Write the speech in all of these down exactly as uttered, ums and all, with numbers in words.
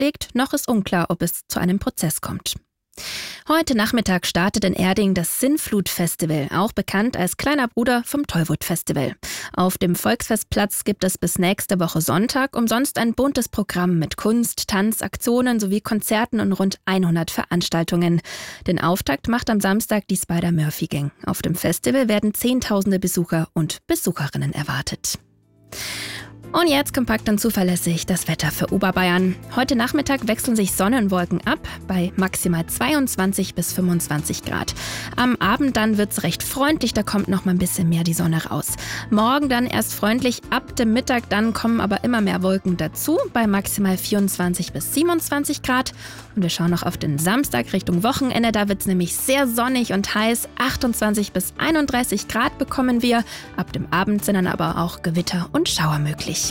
legt, noch ist unklar, ob es zu einem Prozess kommt. Heute Nachmittag startet in Erding das Sinnflut-Festival, auch bekannt als kleiner Bruder vom Tollwood-Festival. Auf dem Volksfestplatz gibt es bis nächste Woche Sonntag umsonst ein buntes Programm mit Kunst, Tanz, Aktionen sowie Konzerten und rund hundert Veranstaltungen. Den Auftakt macht am Samstag die Spider-Murphy-Gang. Auf dem Festival werden Zehntausende Besucher und Besucherinnen erwartet. Und jetzt kompakt und zuverlässig das Wetter für Oberbayern. Heute Nachmittag wechseln sich Sonne und Wolken ab bei maximal zweiundzwanzig bis fünfundzwanzig Grad. Am Abend dann wird's recht freundlich, da kommt noch mal ein bisschen mehr die Sonne raus. Morgen dann erst freundlich, ab dem Mittag dann kommen aber immer mehr Wolken dazu bei maximal vierundzwanzig bis siebenundzwanzig Grad. Und wir schauen noch auf den Samstag Richtung Wochenende, da wird's nämlich sehr sonnig und heiß. achtundzwanzig bis einunddreißig Grad bekommen wir. Ab dem Abend sind dann aber auch Gewitter und Schauer möglich.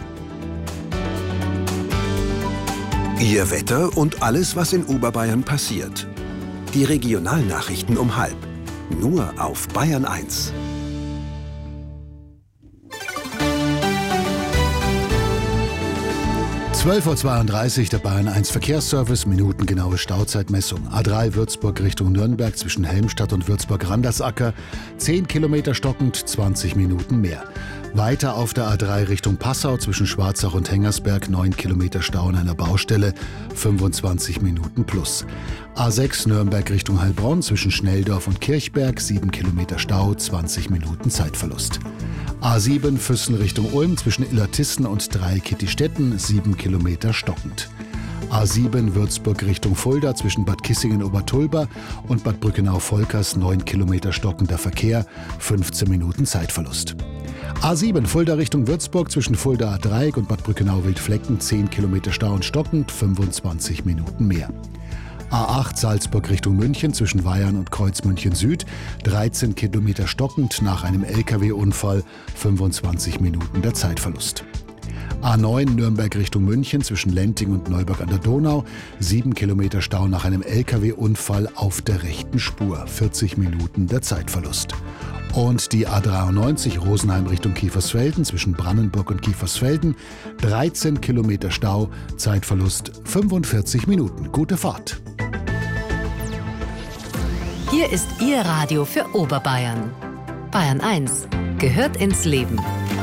Ihr Wetter und alles, was in Oberbayern passiert. Die Regionalnachrichten um halb. Nur auf Bayern eins. zwölf Uhr zweiunddreißig, der Bayern eins Verkehrsservice, minutengenaue Stauzeitmessung. A drei Würzburg Richtung Nürnberg zwischen Helmstadt und Würzburg-Randersacker. zehn Kilometer stockend, zwanzig Minuten mehr. Weiter auf der A drei Richtung Passau zwischen Schwarzach und Hengersberg, neun Kilometer Stau an einer Baustelle, fünfundzwanzig Minuten plus. A sechs Nürnberg Richtung Heilbronn zwischen Schnelldorf und Kirchberg, sieben Kilometer Stau, zwanzig Minuten Zeitverlust. A sieben Füssen Richtung Ulm zwischen Illertissen und Dreieck-Kittistetten, sieben Kilometer stockend. A sieben Würzburg Richtung Fulda zwischen Bad Kissingen-Obertulber und Bad Brückenau-Volkers, neun Kilometer stockender Verkehr, fünfzehn Minuten Zeitverlust. A sieben Fulda Richtung Würzburg zwischen Fulda Dreieck und Bad Brückenau-Wildflecken, zehn Kilometer Stau und stockend, fünfundzwanzig Minuten mehr. A acht Salzburg Richtung München zwischen Weyarn und Kreuz München Süd, dreizehn Kilometer stockend nach einem L K W-Unfall, fünfundzwanzig Minuten der Zeitverlust. A neun Nürnberg Richtung München zwischen Lenting und Neuburg an der Donau, sieben Kilometer Stau nach einem L K W-Unfall auf der rechten Spur, vierzig Minuten der Zeitverlust. Und die A dreiundneunzig Rosenheim Richtung Kiefersfelden zwischen Brannenburg und Kiefersfelden, dreizehn Kilometer Stau, Zeitverlust fünfundvierzig Minuten. Gute Fahrt! Hier ist Ihr Radio für Oberbayern. Bayern eins gehört ins Leben.